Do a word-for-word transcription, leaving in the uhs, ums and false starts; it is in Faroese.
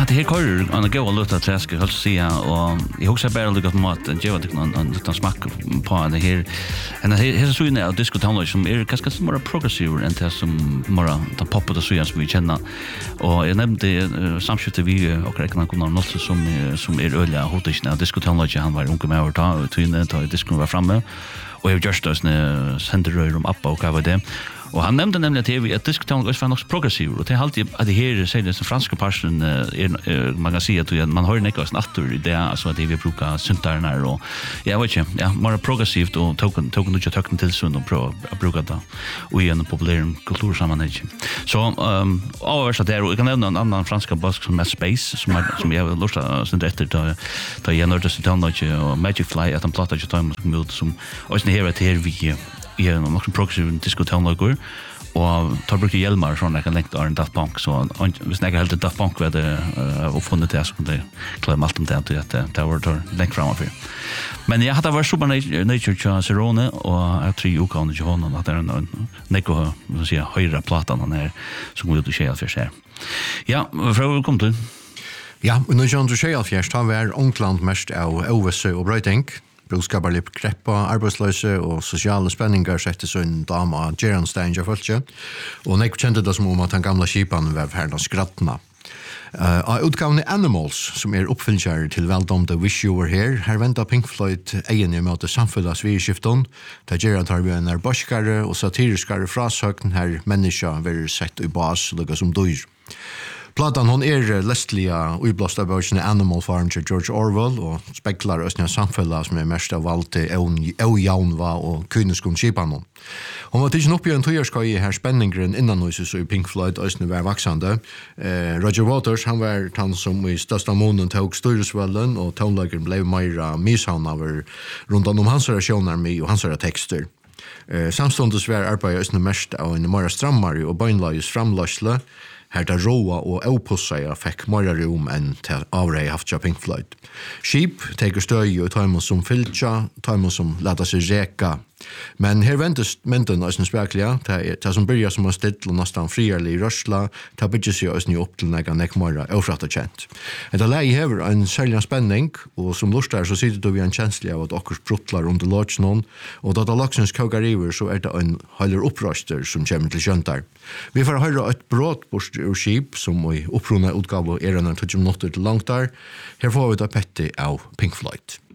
Ja, det här kör han går och låta träska höll säga och jag hoppas bara lite gott mat och ge det någon en liten smak på det här. Och här här så inne att diskutera som är ganska mer progressiv än det som mer ta poppa det så som vi känner. Och jag nämnde samskifte vi och räkna kunna något som som är öliga hotiskt när diskutera han var ung med att ta till ta diskutera var framme. Och jag just oss när center room upp och vad det. Och han nämnde nämligen T V att diskutera också var också progressiv och det är alltid att det här säger det franska passion är man kan säga att man har en ekonomisk natur i det alltså att det vi brukar syntarna och jag vet inte ja mer progressivt och token token och token till så och pro brukar det och i en populär kultursammanhang så ehm överst där och kan nämna en annan franska bask som är Space som är, som jag vill lusta sen efter då då jag nördar sig download och Magic Fly att han plattar ju time som och sen här att här vi ja, något progressiv diskutera och tar brukar hjälmar från jag kan längta av en Daft Punk så hvis jag helt Daft Punk vad det uppfunnit det så kunde klara allt om det att det var tar längt framåt men jag hade varit så bara Nature Charles Serone och jag tror ju kan ju honom att det är en Nico så säga höjra platan han är som går ut och tjejer för sig ja för kom du ja och nu Jean du tjejer för jag var Onkland mest av Ovese och Brøyting Boskapar lipp kreppa, arbeidsløse og sosiale spenningar sette sin dama Geran Steinger følge, og nek kjente det som om at den gamla kipan var ferdig skrattna. Uh, av utgavene Animals, som er oppfyllkjær til veldomte Wish You Were Here, her venter Pink Floyd egen i møte samfunnsvirskiften, der Geran tar vi en er boskare og satiriskare frasøkten her menneska vil sett i bas, lukka som dyr. Platan hon er lestliga uiblåst av bøkene Animal Farm til George Orwell og speklar østene samfunnet som er mest av valgt til eujaunva og kyniskun kipanon. Hon var tidsen oppi en tøyerskøy i her spenningren innan noises og Pink Floyd østene var vaksande. Eh, Roger Waters, han var han som i størsta månen tog styresvellen og tonelagen ble meira mishavn over rundan om hans relasjoner med og hans tekster. Eh, samståndes var arbeid østene mest av en mera strammare og bøgnlages framløsle her der råa og avpussaya fikk mer rom enn til avrei haft av Pink Floyd. Skip teker støy og tar man som fyltja, tar man som leta seg reka. Men her ventes mynden også spekliga, det som byrja som en still og nesten friarlig rørsla, det bygger seg også opp til nega nek mora ofratt og kjent. Etter lei hever en særlig spenning, og som lustar så sitter du vi en kjenslig av at okkurs prutlar under låtsnån, og da da laksens kaukar iver så er det en heiler opprøster som kommer til kjøntar. Vi får høre et brått bort ur skip, som i opprona utgave er en tøtjum notter til langt der. Her får vi da petti av Pink Floyd.